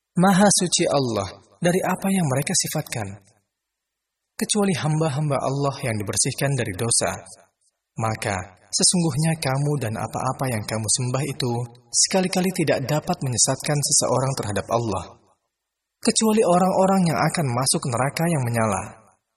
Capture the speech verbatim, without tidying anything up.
Maha suci Allah dari apa yang mereka sifatkan, kecuali hamba-hamba Allah yang dibersihkan dari dosa. Maka, sesungguhnya kamu dan apa-apa yang kamu sembah itu sekali-kali tidak dapat menyesatkan seseorang terhadap Allah, kecuali orang-orang yang akan masuk neraka yang menyala.